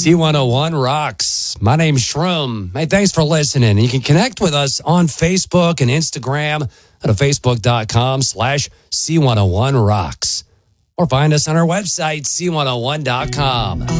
C101 rocks. My name's Shroom. Hey, thanks for listening. You can connect with us on Facebook and Instagram at facebook.com/C101 rocks. Or find us on our website, C101.com.